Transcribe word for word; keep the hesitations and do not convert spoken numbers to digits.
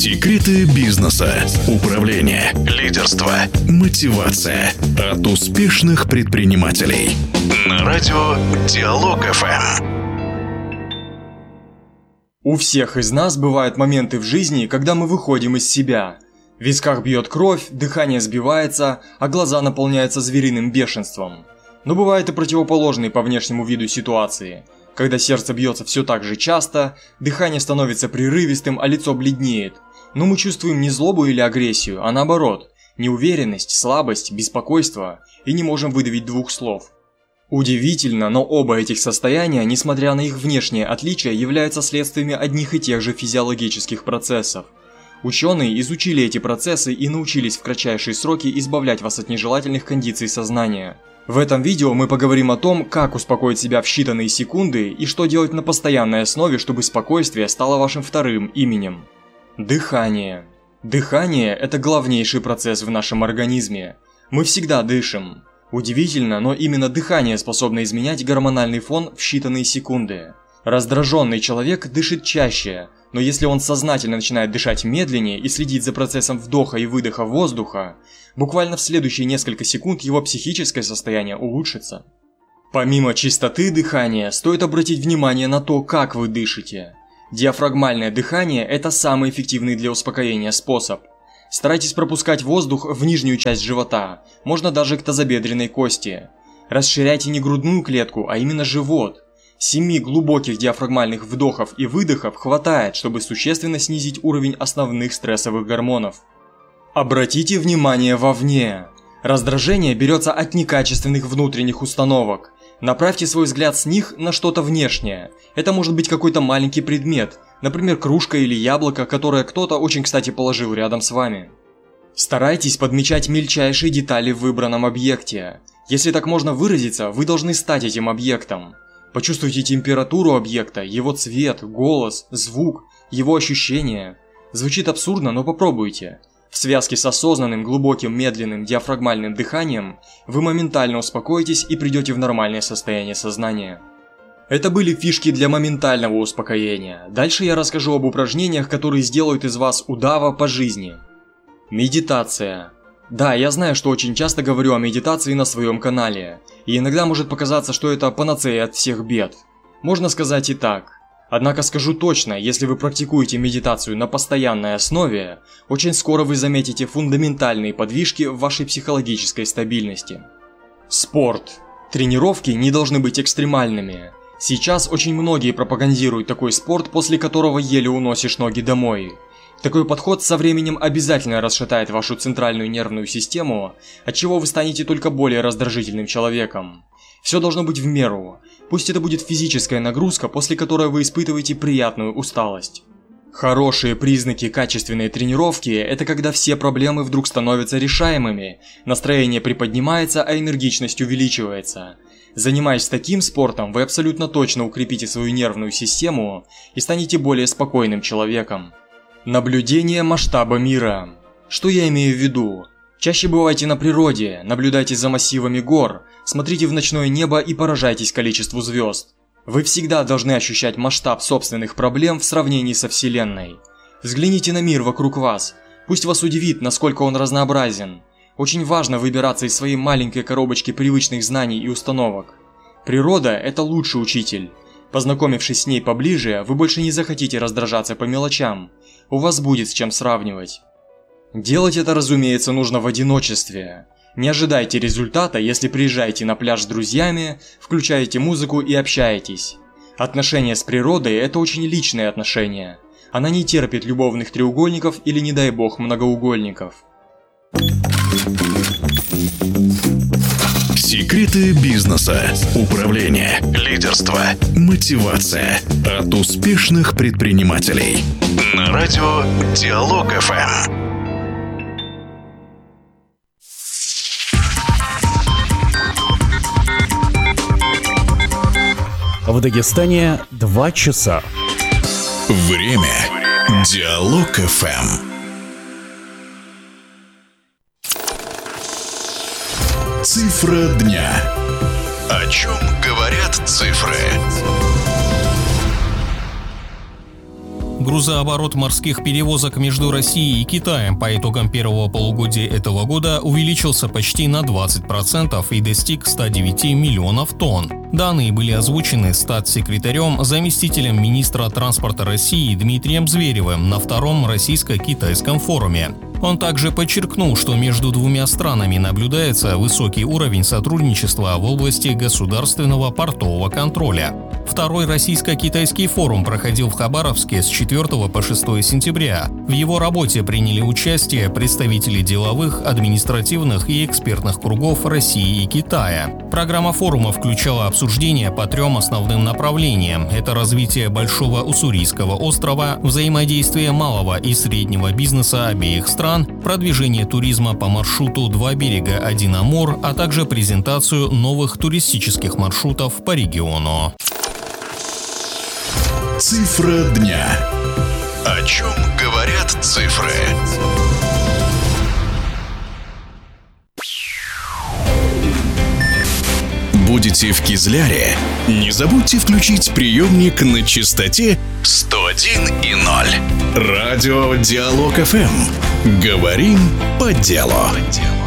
Секреты бизнеса, управления, лидерства, мотивация от успешных предпринимателей. На радио Диалог-ФМ. У всех из нас бывают моменты в жизни, когда мы выходим из себя. В висках бьет кровь, дыхание сбивается, а глаза наполняются звериным бешенством. Но бывают и противоположные по внешнему виду ситуации. Когда сердце бьется все так же часто, дыхание становится прерывистым, а лицо бледнеет. Но мы чувствуем не злобу или агрессию, а наоборот, неуверенность, слабость, беспокойство и не можем выдавить двух слов. Удивительно, но оба этих состояния, несмотря на их внешние отличия, являются следствиями одних и тех же физиологических процессов. Ученые изучили эти процессы и научились в кратчайшие сроки избавлять вас от нежелательных кондиций сознания. В этом видео мы поговорим о том, как успокоить себя в считанные секунды и что делать на постоянной основе, чтобы спокойствие стало вашим вторым именем. Дыхание. Дыхание – это главнейший процесс в нашем организме. Мы всегда дышим. Удивительно, но именно дыхание способно изменять гормональный фон в считанные секунды. Раздраженный человек дышит чаще, но если он сознательно начинает дышать медленнее и следить за процессом вдоха и выдоха воздуха, буквально в следующие несколько секунд его психическое состояние улучшится. Помимо чистоты дыхания, стоит обратить внимание на то, как вы дышите. Диафрагмальное дыхание – это самый эффективный для успокоения способ. Старайтесь пропускать воздух в нижнюю часть живота, можно даже к тазобедренной кости. Расширяйте не грудную клетку, а именно живот. Семи глубоких диафрагмальных вдохов и выдохов хватает, чтобы существенно снизить уровень основных стрессовых гормонов. Обратите внимание вовне. Раздражение берется от некачественных внутренних установок. Направьте свой взгляд с них на что-то внешнее. Это может быть какой-то маленький предмет, например, кружка или яблоко, которое кто-то очень кстати положил рядом с вами. Старайтесь подмечать мельчайшие детали в выбранном объекте. Если так можно выразиться, вы должны стать этим объектом. Почувствуйте температуру объекта, его цвет, голос, звук, его ощущения. Звучит абсурдно, но попробуйте. В связке с осознанным, глубоким, медленным диафрагмальным дыханием вы моментально успокоитесь и придете в нормальное состояние сознания. Это были фишки для моментального успокоения. Дальше я расскажу об упражнениях, которые сделают из вас удава по жизни. Медитация. Да, я знаю, что очень часто говорю о медитации на своем канале, и иногда может показаться, что это панацея от всех бед. Можно сказать и так. Однако скажу точно, если вы практикуете медитацию на постоянной основе, очень скоро вы заметите фундаментальные подвижки в вашей психологической стабильности. Спорт. Тренировки не должны быть экстремальными. Сейчас очень многие пропагандируют такой спорт, после которого еле уносишь ноги домой. Такой подход со временем обязательно расшатает вашу центральную нервную систему, отчего вы станете только более раздражительным человеком. Все должно быть в меру. Пусть это будет физическая нагрузка, после которой вы испытываете приятную усталость. Хорошие признаки качественной тренировки – это когда все проблемы вдруг становятся решаемыми, настроение приподнимается, а энергичность увеличивается. Занимаясь таким спортом, вы абсолютно точно укрепите свою нервную систему и станете более спокойным человеком. Наблюдение масштаба мира. Что я имею в виду? Чаще бывайте на природе, наблюдайте за массивами гор, смотрите в ночное небо и поражайтесь количеству звезд. Вы всегда должны ощущать масштаб собственных проблем в сравнении со Вселенной. Взгляните на мир вокруг вас, пусть вас удивит, насколько он разнообразен. Очень важно выбираться из своей маленькой коробочки привычных знаний и установок. Природа – это лучший учитель. Познакомившись с ней поближе, вы больше не захотите раздражаться по мелочам. У вас будет с чем сравнивать. Делать это, разумеется, нужно в одиночестве. Не ожидайте результата, если приезжаете на пляж с друзьями, включаете музыку и общаетесь. Отношения с природой – это очень личные отношения. Она не терпит любовных треугольников или, не дай бог, многоугольников. Секреты бизнеса, управления, лидерства, мотивация от успешных предпринимателей. На радио Диалог-ФМ. В Дагестане два часа. Время. Диалог-ФМ. Цифра дня. О чем говорят цифры? Грузооборот морских перевозок между Россией и Китаем по итогам первого полугодия этого года увеличился почти на двадцать процентов и достиг ста девяти миллионов тонн. Данные были озвучены статс-секретарем, заместителем министра транспорта России Дмитрием Зверевым на втором российско-китайском форуме. Он также подчеркнул, что между двумя странами наблюдается высокий уровень сотрудничества в области государственного портового контроля. Второй российско-китайский форум проходил в Хабаровске с четвёртого по шестое сентября. В его работе приняли участие представители деловых, административных и экспертных кругов России и Китая. Программа форума включала обсуждения по трем основным направлениям. Это развитие Большого Уссурийского острова, взаимодействие малого и среднего бизнеса обеих стран, продвижение туризма по маршруту «Два берега, один Амур», а также презентацию новых туристических маршрутов по региону. Цифра дня. О чем говорят цифры? Будете в Кизляре? Не забудьте включить приемник на частоте сто один и ноль. Радио Диалог эф эм. Говорим по делу.